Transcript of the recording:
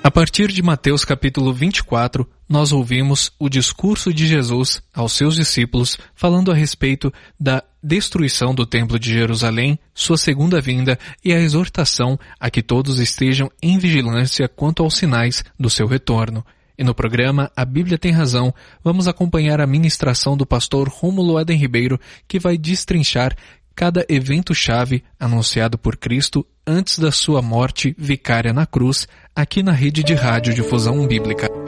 A partir de Mateus capítulo 24, nós ouvimos o discurso de Jesus aos seus discípulos falando a respeito da destruição do Templo de Jerusalém, sua segunda vinda e a exortação a que todos estejam em vigilância quanto aos sinais do seu retorno. E no programa A Bíblia Tem Razão, vamos acompanhar a ministração do pastor Rômulo Eden Ribeiro, que vai destrinchar cada evento-chave anunciado por Cristo antes da sua morte vicária na cruz, aqui na Rede de Rádio Difusão Bíblica.